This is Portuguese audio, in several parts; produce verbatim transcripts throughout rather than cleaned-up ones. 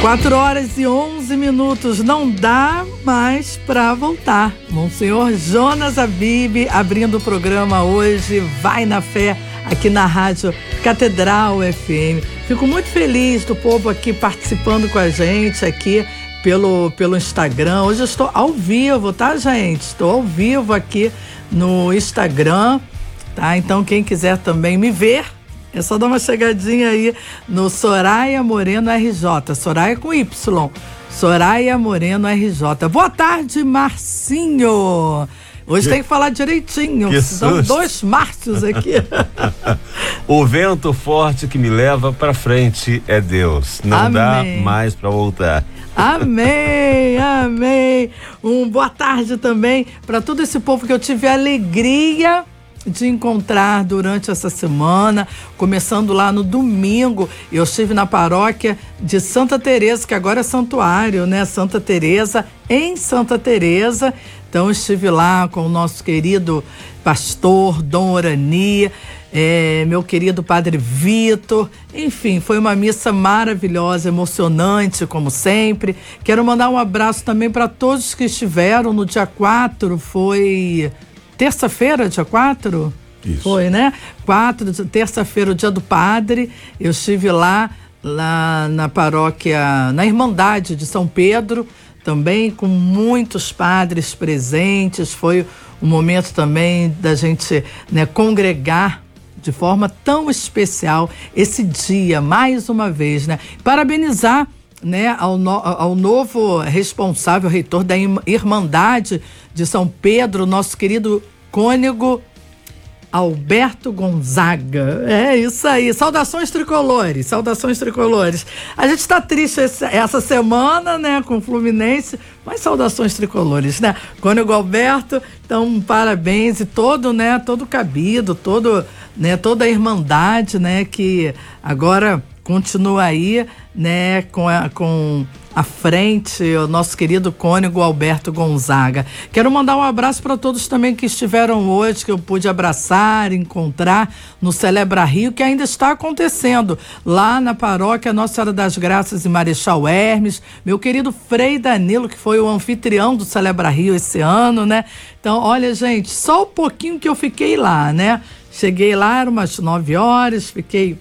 quatro horas e onze minutos, não dá mais para voltar. Monsenhor Jonas Habib abrindo o programa hoje, Vai na Fé, aqui na Rádio Catedral F M. Fico muito feliz do povo aqui participando com a gente aqui pelo, pelo Instagram. Hoje eu estou ao vivo, tá, gente? Estou ao vivo aqui no Instagram, tá? Então quem quiser também me ver, é só dar uma chegadinha aí no Soraya Moreno R J. Soraya com Y. Soraya Moreno R J. Boa tarde, Marcinho. Hoje que, tem que falar direitinho. Que São susto. dois Márcios aqui. O vento forte que me leva pra frente é Deus. Não Amém. Dá mais pra voltar. Amém, amém. Um boa tarde também para todo esse povo que eu tive a alegria de encontrar durante essa semana, começando lá no domingo. Eu estive na paróquia de Santa Teresa, que agora é santuário, né? Santa Teresa, em Santa Teresa. Então estive lá com o nosso querido pastor Dom Orani, é, meu querido padre Vitor. Enfim, foi uma missa maravilhosa, emocionante, como sempre. Quero mandar um abraço também para todos que estiveram no dia quatro, foi terça-feira, dia quatro? Isso. Foi, né? quatro, terça-feira, o dia do padre. Eu estive lá, lá na paróquia, na Irmandade de São Pedro, também com muitos padres presentes. Foi um momento também da gente, né, congregar de forma tão especial esse dia, mais uma vez, né? Parabenizar, né, ao, no, ao novo responsável, reitor da Irmandade de São Pedro, nosso querido cônego Alberto Gonzaga. É isso aí, saudações tricolores, saudações tricolores. A gente está triste essa, essa semana, né, com o Fluminense, mas saudações tricolores, né? Cônego Alberto, então parabéns e todo, né, todo cabido, todo, né, toda a Irmandade, né, que agora continua aí, né, com a, com à frente, o nosso querido cônego Alberto Gonzaga. Quero mandar um abraço para todos também que estiveram hoje, que eu pude abraçar, encontrar no Celebra Rio, que ainda está acontecendo lá na paróquia Nossa Senhora das Graças e Marechal Hermes. Meu querido Frei Danilo, que foi o anfitrião do Celebra Rio esse ano, né? Então, olha, gente, só um pouquinho que eu fiquei lá, né? Cheguei lá, eram umas nove horas, fiquei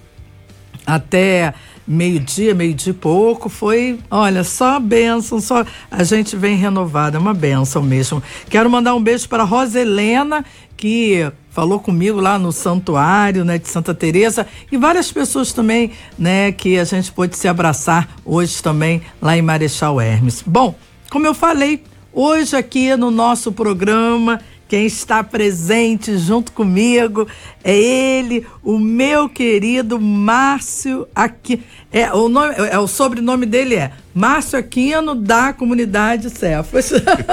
até meio-dia, meio-dia e pouco. Foi, olha, só bênção, só a gente vem renovada, é uma bênção mesmo. Quero mandar um beijo para a Rosa Helena, que falou comigo lá no santuário, né, de Santa Teresa, e várias pessoas também, né, que a gente pôde se abraçar hoje também lá em Marechal Hermes. Bom, como eu falei, hoje aqui no nosso programa, quem está presente junto comigo é ele, o meu querido Márcio Aquino. É, o, nome, é, o sobrenome dele é Márcio Aquino, da comunidade Cefas.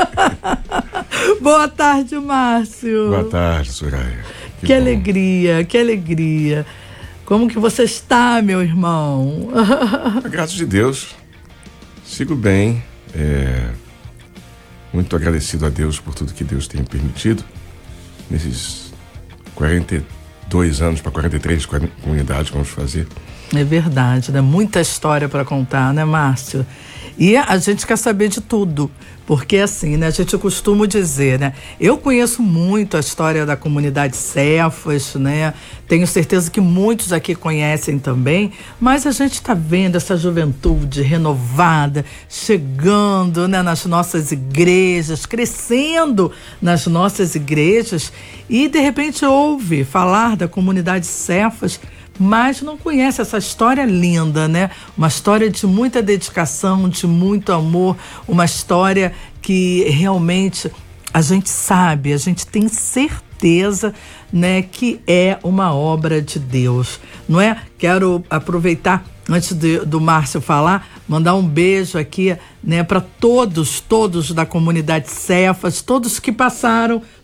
Boa tarde, Márcio. Boa tarde, Soraya. Que, que alegria, que alegria. Como que você está, meu irmão? Graças a Deus, sigo bem. É... Muito agradecido a Deus por tudo que Deus tem permitido nesses quarenta e dois anos para quarenta e três comunidades que vamos fazer. É verdade, né? Muita história para contar, né, Márcio? E a gente quer saber de tudo, porque assim, né, a gente costuma dizer, né, eu conheço muito a história da comunidade Cefas, né, tenho certeza que muitos aqui conhecem também, mas a gente está vendo essa juventude renovada, chegando, né, nas nossas igrejas, crescendo nas nossas igrejas, e de repente ouve falar da comunidade Cefas, mas não conhece essa história linda, né? Uma história de muita dedicação, de muito amor, uma história que realmente a gente sabe, a gente tem certeza, né, que é uma obra de Deus, não é? Quero aproveitar, antes de, do Márcio falar, mandar um beijo aqui, né, para todos, todos da comunidade Cefas, todos que passaram